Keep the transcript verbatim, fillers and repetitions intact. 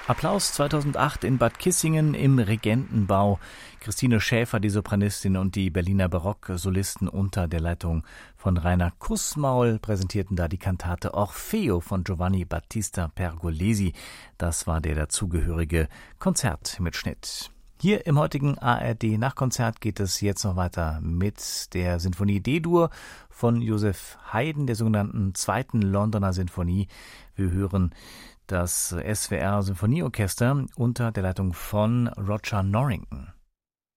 Applaus zweitausendacht in Bad Kissingen im Regentenbau. Christine Schäfer, die Sopranistin, und die Berliner Barocksolisten unter der Leitung von Rainer Kussmaul präsentierten da die Kantate Orfeo von Giovanni Battista Pergolesi. Das war der dazugehörige Konzertmitschnitt. Hier im heutigen A R D-Nachkonzert geht es jetzt noch weiter mit der Sinfonie D-Dur von Joseph Haydn, der sogenannten zweiten Londoner Sinfonie. Wir hören das S W R-Symphonieorchester unter der Leitung von Roger Norrington.